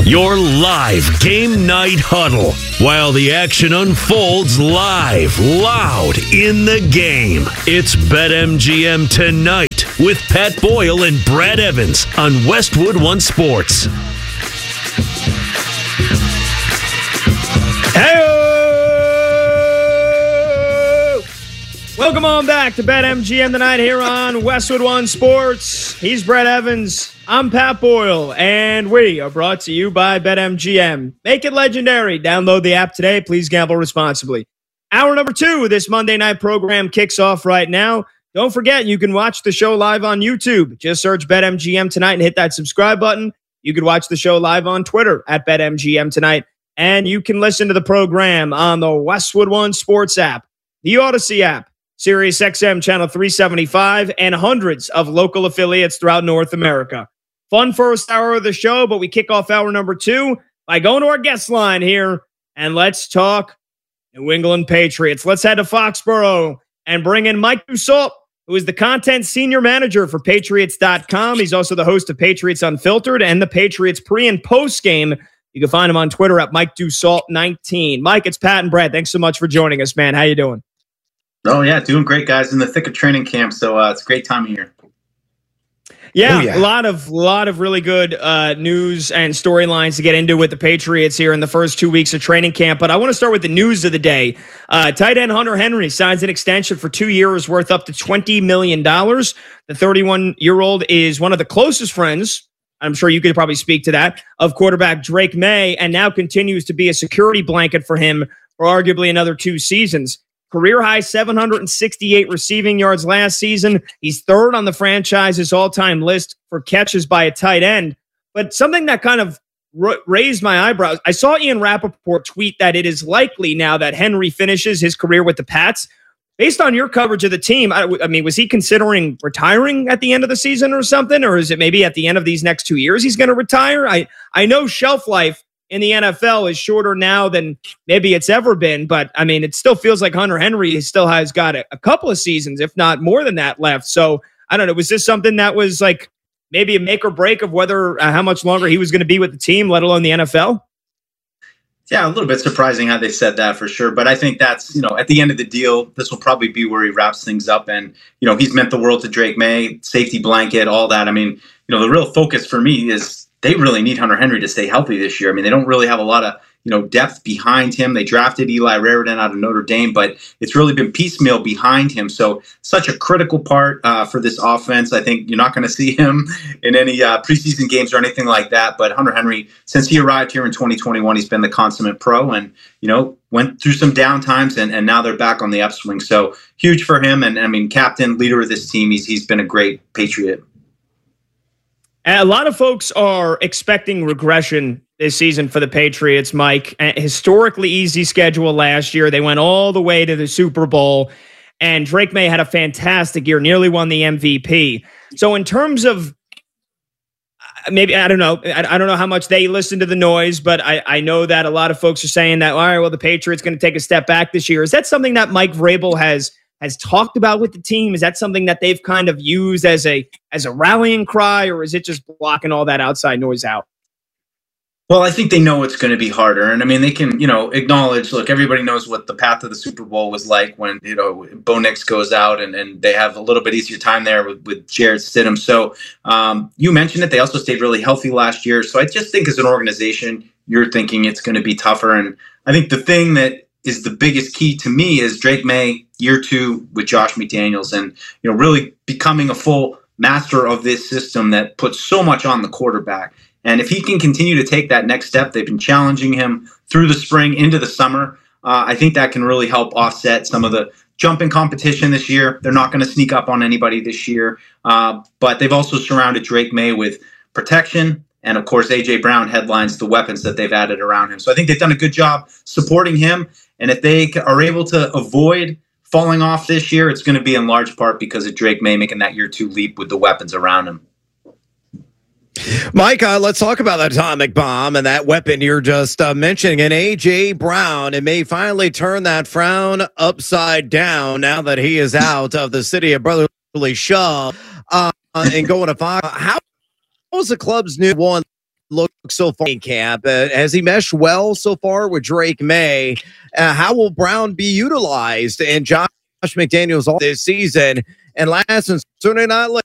Your live game night huddle while the action unfolds live, loud in the game. It's BetMGM Tonight with Pat Boyle and Brad Evans on Westwood One Sports. Welcome on back to BetMGM Tonight here on Westwood One Sports. He's Brad Evans. I'm Pat Boyle, and we are brought to you by BetMGM. Make it legendary. Download the app today. Please gamble responsibly. Hour number 2 of this Monday night program kicks off right now. Don't forget, you can watch the show live on YouTube. Just search BetMGM Tonight and hit that subscribe button. You can watch the show live on Twitter at BetMGM Tonight, and you can listen to the program on the Westwood One Sports app, the Odyssey app, Sirius XM Channel 375, and hundreds of local affiliates throughout North America. Fun first hour of the show, but we kick off hour number 2 by going to our guest line here, and let's talk New England Patriots. Let's head to Foxborough and bring in Mike Dussault, who is the content senior manager for Patriots.com. He's also the host of Patriots Unfiltered and the Patriots pre- and post-game. You can find him on Twitter at Mike Dussault19. Mike, it's Pat and Brad. Thanks so much for joining us, man. How you doing? Oh, yeah, doing great, guys, in the thick of training camp, so it's a great time of year. Yeah, a lot of really good news and storylines to get into with the Patriots here in the first 2 weeks of training camp, but I want to start with the news of the day. Tight end Hunter Henry signs an extension for 2 years worth up to $20 million. The 31-year-old is one of the closest friends, I'm sure you could probably speak to that, of quarterback Drake May, and now continues to be a security blanket for him for arguably another 2 seasons. Career high 768 receiving yards last season. He's third on the franchise's all-time list for catches by a tight end. But something that kind of raised my eyebrows, I saw Ian Rappaport tweet that it is likely now that Henry finishes his career with the Pats. Based on your coverage of the team, I mean, was he considering retiring at the end of the season or something? Or is it maybe at the end of these next 2 years he's going to retire? I know shelf life in the NFL is shorter now than maybe it's ever been. But, I mean, it still feels like Hunter Henry still has got a couple of seasons, if not more than that, left. So, I don't know. Was this something that was like maybe a make or break of whether how much longer he was going to be with the team, let alone the NFL? Yeah, a little bit surprising how they said that for sure. But I think that's, at the end of the deal, this will probably be where he wraps things up. And, he's meant the world to Drake May, safety blanket, all that. I mean, the real focus for me is they really need Hunter Henry to stay healthy this year. I mean, they don't really have a lot of, depth behind him. They drafted Eli Raridan out of Notre Dame, but it's really been piecemeal behind him. So such a critical part for this offense. I think you're not going to see him in any preseason games or anything like that. But Hunter Henry, since he arrived here in 2021, he's been the consummate pro and, went through some down times and now they're back on the upswing. So huge for him. And I mean, captain, leader of this team. He's been a great Patriot. A lot of folks are expecting regression this season for the Patriots, Mike. A historically easy schedule last year. They went all the way to the Super Bowl, and Drake May had a fantastic year, nearly won the MVP. So in terms of maybe, I don't know. I don't know how much they listen to the noise, but I know that a lot of folks are saying that, all right, well, the Patriots going to take a step back this year. Is that something that Mike Vrabel has talked about with the team? Is that something that they've kind of used as a rallying cry, or is it just blocking all that outside noise out? Well, I think they know it's going to be harder. And I mean, they can, acknowledge, look, everybody knows what the path of the Super Bowl was like when, Bo Nix goes out and they have a little bit easier time there with Jarrett Stidham. So you mentioned it. They also stayed really healthy last year. So I just think as an organization, you're thinking it's going to be tougher. And I think the thing that is the biggest key to me is Drake May, year 2 with Josh McDaniels, and really becoming a full master of this system that puts so much on the quarterback. And if he can continue to take that next step, they've been challenging him through the spring into the summer. I think that can really help offset some of the jumping competition this year. They're not going to sneak up on anybody this year, but they've also surrounded Drake May with protection. And of course, A.J. Brown headlines the weapons that they've added around him. So I think they've done a good job supporting him. And if they are able to avoid falling off this year, it's going to be in large part because of Drake May making that year 2 leap with the weapons around him. Mike, let's talk about that atomic bomb and that weapon you're just mentioning. And A.J. Brown, it may finally turn that frown upside down now that he is out of the city of brotherly shove and going to Fox. How was the club's new one looked so far in camp? Has he meshed well so far with Drake May? How will Brown be utilized and Josh McDaniels all this season? And last and certainly not